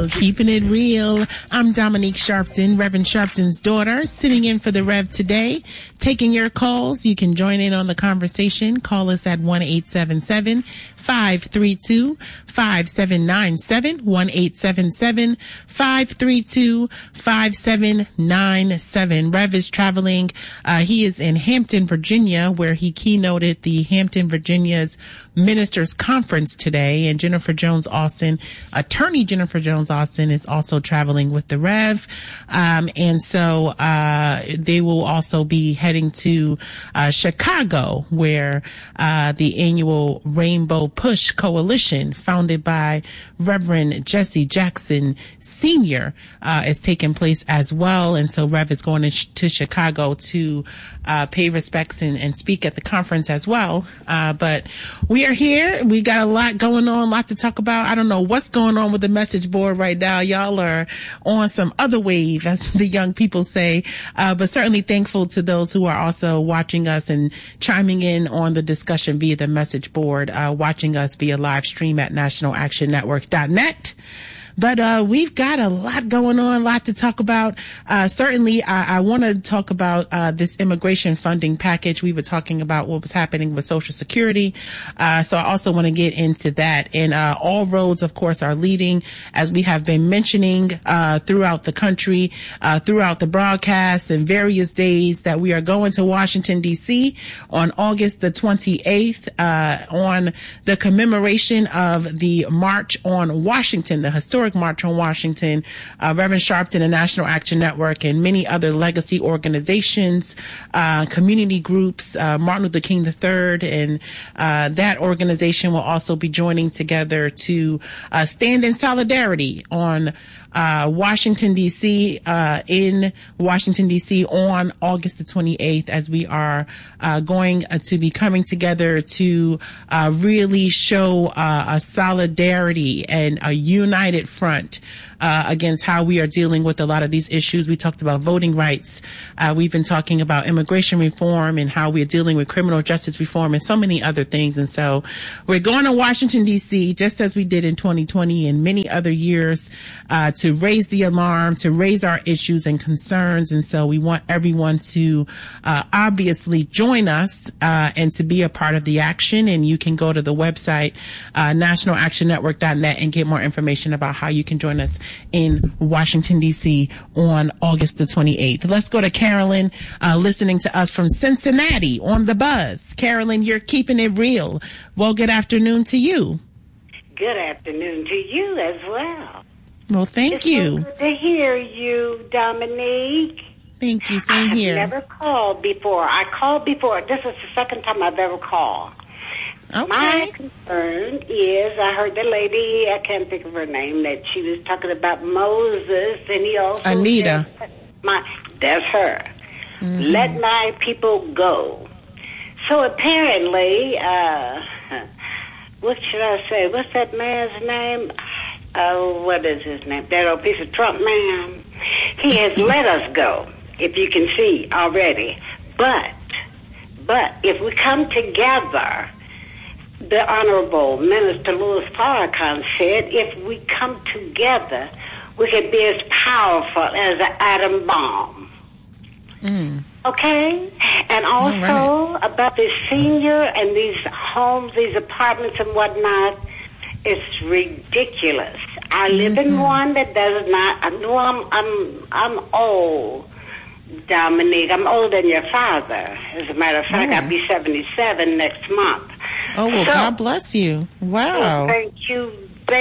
Keeping it real. I'm Dominique Sharpton, Reverend Sharpton's daughter, sitting in for the Rev today, taking your calls. You can join in on the conversation. Call us at 1-877-532-5797, 1-877-532-5797. Rev is traveling. He is in Hampton, Virginia, where he keynoted the Hampton, Virginia's Ministers Conference today. And Jennifer Jones Austin, attorney Jennifer Jones Austin, is also traveling with the Rev. And so they will also be heading to Chicago, where the annual Rainbow Push Coalition, founded by Reverend Jesse Jackson Sr., is taking place as well. And so Rev is going to Chicago to pay respects and speak at the conference as well. But we are here. We got a lot going on, a lot to talk about. I don't know what's going on with the message board right now. Y'all are on some other wave, as the young people say. But certainly thankful to those who are also watching us and chiming in on the discussion via the message board, watching us via live stream at nationalactionnetwork.net. But we've got a lot going on, a lot to talk about. Certainly, I want to talk about this immigration funding package. We were talking about what was happening with Social Security. So I also want to get into that. And all roads, of course, are leading, as we have been mentioning throughout the country, throughout the broadcasts and various days, that we are going to Washington, D.C. on August the 28th on the commemoration of the March on Washington, the historic March on Washington. Reverend Sharpton and National Action Network and many other legacy organizations, community groups, Martin Luther King III, and that organization will also be joining together to stand in solidarity on Washington, D.C., in Washington, D.C. on August the 28th, as we are going to be coming together to really show a solidarity and a united front against how we are dealing with a lot of these issues. We talked about voting rights. We've been talking about immigration reform and how we're dealing with criminal justice reform and so many other things. And so we're going to Washington, D.C., just as we did in 2020 and many other years, to raise the alarm, to raise our issues and concerns. And so we want everyone to obviously join us and to be a part of the action. And you can go to the website, nationalactionnetwork.net, and get more information about how you can join us in Washington, D.C. on August the 28th. Let's go to Carolyn, listening to us from Cincinnati on The Buzz. Carolyn, you're keeping it real. Well, good afternoon to you. Good afternoon to you as well. Well, thank you. It's so good to hear you, Dominique. Thank you. Same here. I've never called before. I called before. This is the second time I've ever called. Okay. My concern is, I heard the lady, I can't think of her name, that she was talking about Moses, and he also Anita. That's her. Mm-hmm. Let my people go. So apparently, what should I say? What's that man's name? What is his name? That old piece of Trump man. He has let us go, if you can see already. But if we come together, the Honorable Minister Louis Farrakhan said, if we come together, we can be as powerful as an atom bomb. Mm. Okay? And also about the senior and these homes, these apartments and whatnot, it's ridiculous. I live in one that does not. I know I'm old, Dominique. I'm older than your father. As a matter of fact, I'll be 77 next month. Oh, well, so, God bless you. Wow. Thank you.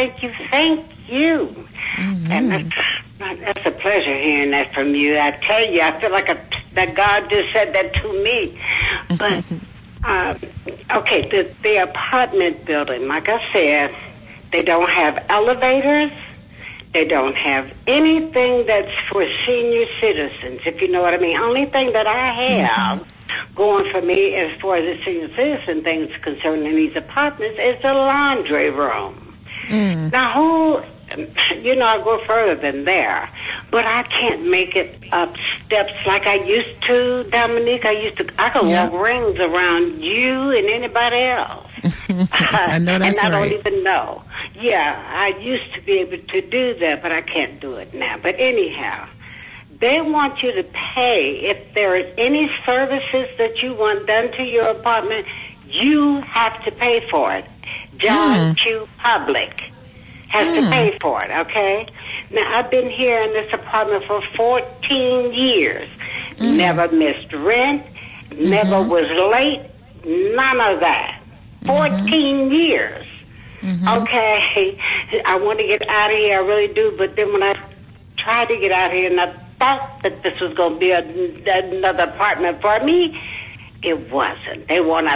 Mm-hmm. And that's a pleasure hearing that from you. I tell you, I feel like that God just said that to me. But, okay, the apartment building, like I said, they don't have elevators. They don't have anything that's for senior citizens, if you know what I mean. Only thing that I have going for me as far as the senior citizen things concerning these apartments is the laundry room. Now, I go further than there, but I can't make it up steps like I used to, Dominique. I could walk rings around you and anybody else. I know that's and I right. don't even know. Yeah, I used to be able to do that, but I can't do it now. But anyhow, they want you to pay. If there is any services that you want done to your apartment, you have to pay for it. John Q. Public has to pay for it, okay? Now, I've been here in this apartment for 14 years. Never missed rent, never was late, none of that. 14 years. Okay, I want to get out of here, I really do, but then when I tried to get out of here and I thought that this was going to be another apartment for me, it wasn't. They want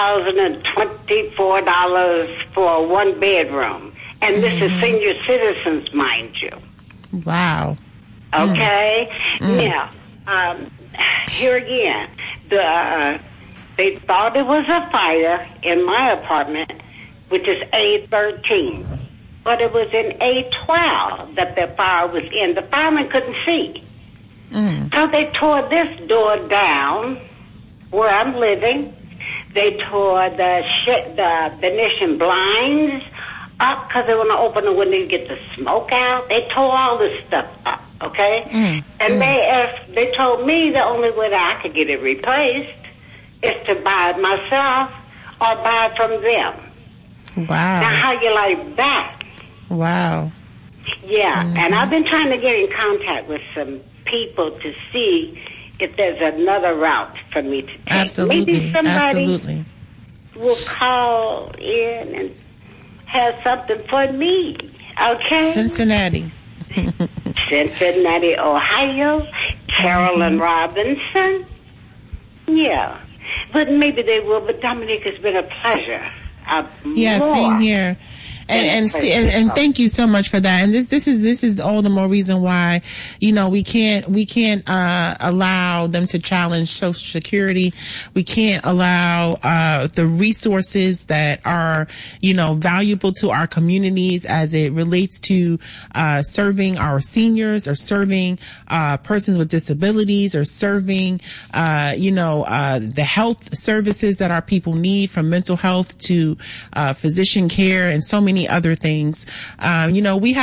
$1,024 for a one bedroom. And this is senior citizens, mind you. Wow. Okay? Now, here again, they thought it was a fire in my apartment, which is A13. But it was in A12 that the fire was in. The fireman couldn't see. So they tore this door down where I'm living. They tore the Venetian blinds up because they want to open the window to get the smoke out. They tore all this stuff up, okay? And they told me the only way that I could get it replaced is to buy it myself or buy it from them. Wow. Now, how you like that? Wow. Yeah, and I've been trying to get in contact with some people to see if there's another route for me to take. Absolutely. Maybe somebody Absolutely. will call in and have something for me, okay? Cincinnati. Cincinnati, Ohio, Carolyn Robinson. Yeah, but maybe they will. But Dominique, it's been a pleasure. Yeah, same here. And thank you so much for that. And this is all the more reason why, we can't allow them to challenge Social Security. We can't allow the resources that are, valuable to our communities as it relates to serving our seniors or serving persons with disabilities or serving the health services that our people need, from mental health to physician care and so many other things. We have